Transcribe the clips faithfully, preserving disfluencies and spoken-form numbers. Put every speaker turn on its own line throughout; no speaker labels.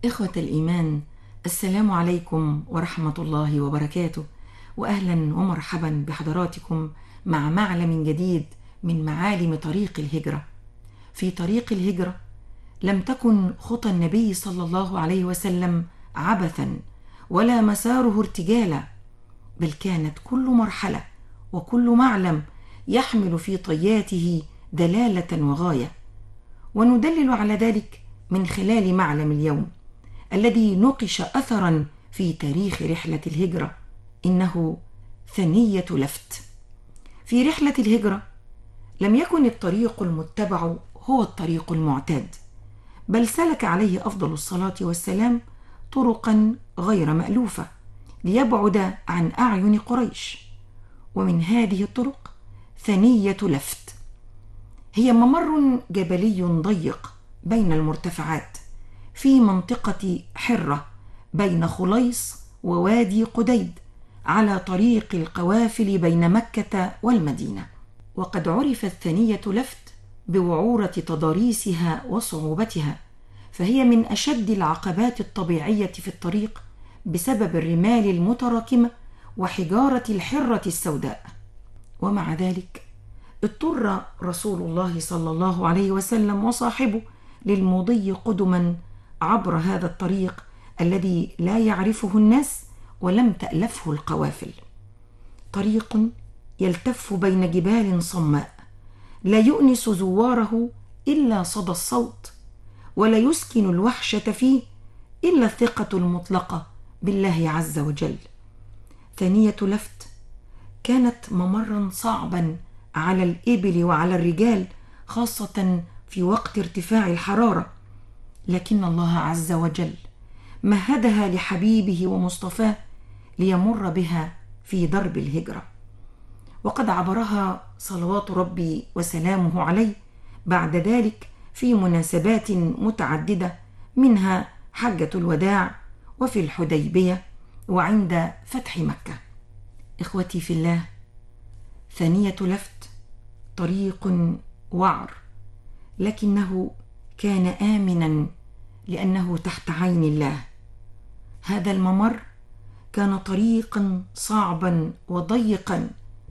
إخوة الإيمان، السلام عليكم ورحمة الله وبركاته، وأهلا ومرحبا بحضراتكم مع معلم جديد من معالم طريق الهجرة. في طريق الهجرة لم تكن خطى النبي صلى الله عليه وسلم عبثا ولا مساره ارتجالا، بل كانت كل مرحلة وكل معلم يحمل في طياته دلالة وغاية، وندلل على ذلك من خلال معلم اليوم الذي نقش أثرا في تاريخ رحلة الهجرة، إنه ثنية لفت. في رحلة الهجرة لم يكن الطريق المتبع هو الطريق المعتاد، بل سلك عليه أفضل الصلاة والسلام طرقا غير مألوفة ليبعد عن أعين قريش. ومن هذه الطرق ثنية لفت، هي ممر جبلي ضيق بين المرتفعات في منطقة حرة بين خليص ووادي قديد على طريق القوافل بين مكة والمدينة. وقد عرفت ثنية لفت بوعورة تضاريسها وصعوبتها، فهي من أشد العقبات الطبيعية في الطريق بسبب الرمال المتراكمة وحجارة الحرة السوداء. ومع ذلك اضطر رسول الله صلى الله عليه وسلم وصاحبه للمضي قدما عبر هذا الطريق الذي لا يعرفه الناس ولم تألفه القوافل. طريق يلتف بين جبال صماء لا يؤنس زواره إلا صدى الصوت، ولا يسكن الوحشة فيه إلا الثقة المطلقة بالله عز وجل. ثانية لفت كانت ممرا صعبا على الإبل وعلى الرجال، خاصة في وقت ارتفاع الحرارة، لكن الله عز وجل مهدها لحبيبه ومصطفاه ليمر بها في درب الهجرة. وقد عبرها صلوات ربي وسلامه عليه بعد ذلك في مناسبات متعددة، منها حجة الوداع وفي الحديبية وعند فتح مكة. إخوتي في الله، ثانية لفت طريق وعر، لكنه كان آمنا لأنه تحت عين الله. هذا الممر كان طريقا صعبا وضيقا،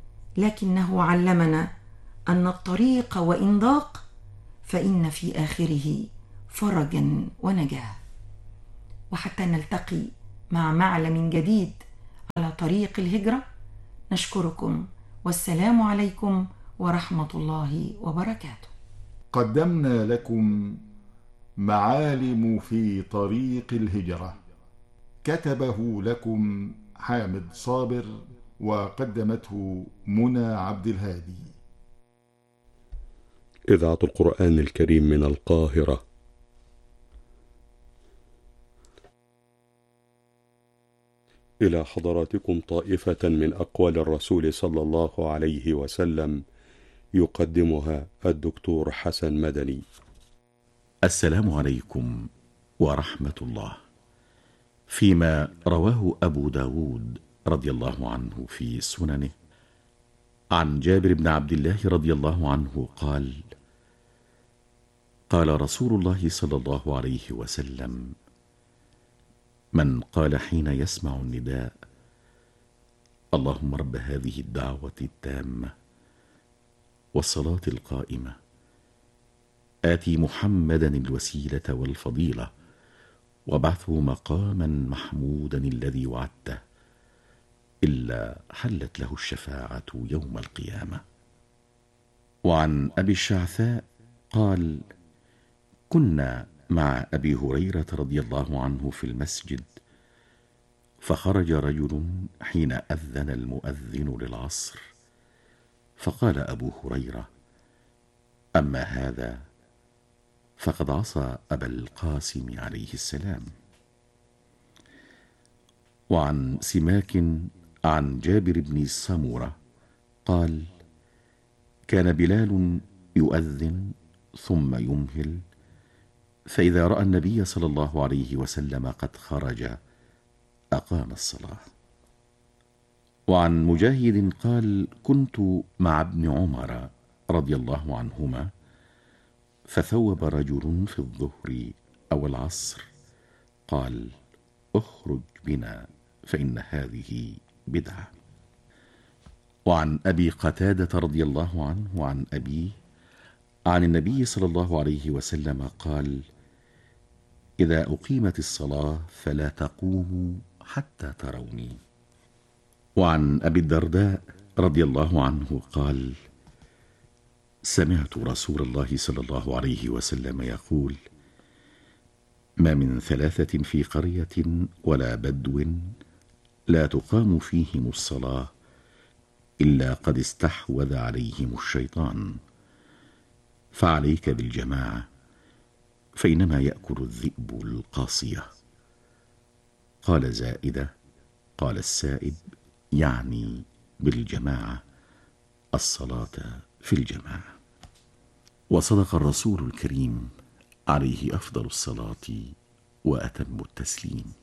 لكنه علمنا أن الطريق وإن ضاق فإن في آخره فرجا ونجاة. وحتى نلتقي مع معلم جديد على طريق الهجرة، نشكركم والسلام عليكم ورحمة الله وبركاته.
قدمنا لكم معالم في طريق الهجرة، كتبه لكم حامد صابر، وقدمته منى عبد الهادي.
إذاعة القرآن الكريم من القاهرة. إلى حضراتكم طائفة من أقوال الرسول صلى الله عليه وسلم، يقدمها الدكتور حسن مدني.
السلام عليكم ورحمة الله. فيما رواه أبو داود رضي الله عنه في سننه عن جابر بن عبد الله رضي الله عنه قال: قال رسول الله صلى الله عليه وسلم: من قال حين يسمع النداء: اللهم رب هذه الدعوة التامة والصلاة القائمة، آتي محمدا الوسيلة والفضيلة وابعثه مقاما محمودا الذي وعدته، إلا حلت له الشفاعة يوم القيامة. وعن أبي الشعثاء قال: كنا مع أبي هريرة رضي الله عنه في المسجد، فخرج رجل حين أذن المؤذن للعصر، فقال أبو هريرة: أما هذا فقد عصى أبا القاسم عليه السلام. وعن سماك عن جابر بن سمرة قال: كان بلال يؤذن ثم يمهل، فإذا رأى النبي صلى الله عليه وسلم قد خرج أقام الصلاة. وعن مجاهد قال: كنت مع ابن عمر رضي الله عنهما، فثوب رجل في الظهر أو العصر، قال: اخرج بنا فإن هذه بدعة. وعن أبي قتادة رضي الله عنه وعن أبيه عن النبي صلى الله عليه وسلم قال: إذا أقيمت الصلاة فلا تقوموا حتى تروني. وعن أبي الدرداء رضي الله عنه قال: سمعت رسول الله صلى الله عليه وسلم يقول: ما من ثلاثة في قرية ولا بدو لا تقام فيهم الصلاة إلا قد استحوذ عليهم الشيطان، فعليك بالجماعة فإنما يأكل الذئب القاصية. قال زائدة: قال السائب يعني بالجماعة الصلاة في الجماعة. وصدق الرسول الكريم عليه أفضل الصلاة وأتم التسليم.